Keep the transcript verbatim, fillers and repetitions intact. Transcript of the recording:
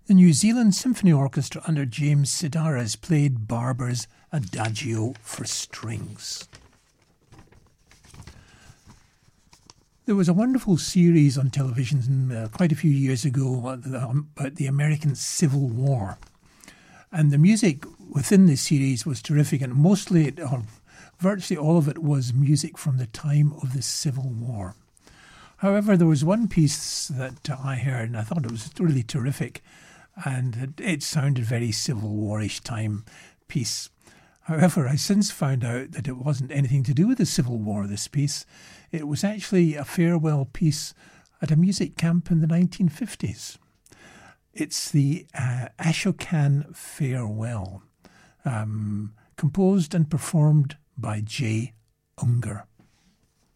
The New Zealand Symphony Orchestra under James Sedaris played Barber's Adagio for strings. There was a wonderful series on television uh, quite a few years ago about the American Civil War. And the music within this series was terrific, and mostly, or virtually all of it, was music from the time of the Civil War. However, there was one piece that I heard, and I thought it was really terrific, and it, it sounded very Civil War-ish time piece. However, I since found out that it wasn't anything to do with the Civil War, this piece. It was actually a farewell piece at a music camp in the nineteen fifties. It's the uh, Ashokan Farewell, um, composed and performed by Jay Ungar.